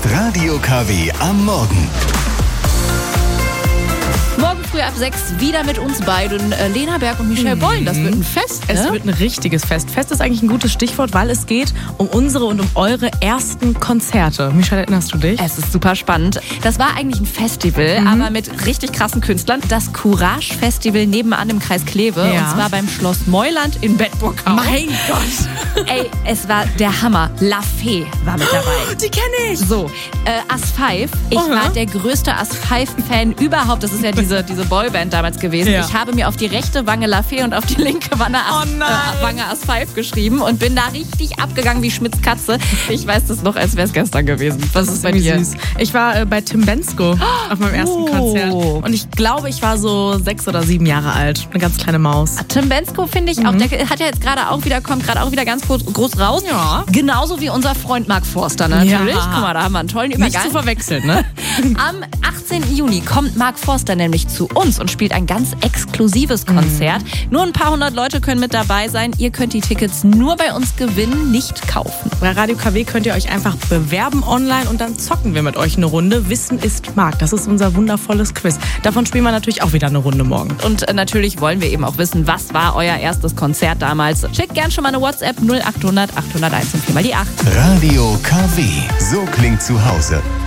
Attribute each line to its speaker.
Speaker 1: ist Radio KW am Morgen.
Speaker 2: Morgen früh ab 6 wieder mit uns beiden, Lena Berg und Michelle Bolln. Das wird ein Fest, ne?
Speaker 3: Es wird ein richtiges Fest. Fest ist eigentlich ein gutes Stichwort, weil es geht um unsere und um eure ersten Konzerte. Michelle, erinnerst du dich?
Speaker 2: Es ist super spannend. Das war eigentlich ein Festival, aber mit richtig krassen Künstlern. Das Courage Festival nebenan im Kreis Kleve.
Speaker 3: Ja.
Speaker 2: Und zwar beim Schloss Meuland in Bedburg-Haus.
Speaker 3: Mein Gott!
Speaker 2: Ey, es war der Hammer. La Fee war mit dabei.
Speaker 3: Die kenne ich!
Speaker 2: So, As5. Ich war der größte As5-Fan überhaupt. Das ist ja diese Boyband damals gewesen.
Speaker 3: Ja.
Speaker 2: Ich habe mir auf die rechte Wange La Fee und auf die linke Wange As5 geschrieben und bin da richtig abgegangen wie Schmitz Katze. Ich weiß das noch, als wäre es gestern gewesen. Was ist bei dir?
Speaker 3: Süß. Ich war bei Tim Bendzko auf meinem ersten Konzert. Und ich glaube, ich war so 6 oder 7 Jahre alt. Eine ganz kleine Maus.
Speaker 2: Tim Bendzko finde ich auch, der hat ja jetzt kommt gerade auch wieder ganz groß raus.
Speaker 3: Ja.
Speaker 2: Genauso wie unser Freund Mark Forster natürlich.
Speaker 3: Ja.
Speaker 2: Guck mal, da haben wir einen tollen Übergang.
Speaker 3: Nicht zu verwechseln, ne?
Speaker 2: Am 18. Juni kommt Mark Forster nämlich zu uns und spielt ein ganz exklusives Konzert. Nur ein paar hundert Leute können mit dabei sein. Ihr könnt die Tickets nur bei uns gewinnen, nicht kaufen.
Speaker 3: Bei Radio KW könnt ihr euch einfach bewerben online und dann zocken wir mit euch eine Runde. Wissen ist Markt. Das ist unser wundervolles Quiz. Davon spielen wir natürlich auch wieder eine Runde morgen.
Speaker 2: Und natürlich wollen wir eben auch wissen, was war euer erstes Konzert damals. Schickt gern schon mal eine WhatsApp 0800 801 und 4 mal die 8.
Speaker 1: Radio KW. So klingt zu Hause.